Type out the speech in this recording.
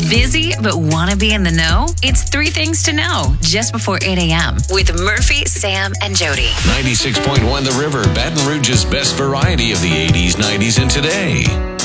Busy but want to be in the know? It's 3 Things to Know just before 8 a.m. with Murphy, Sam, and Jody. 96.1 The River, Baton Rouge's best variety of the 80s, 90s, and today.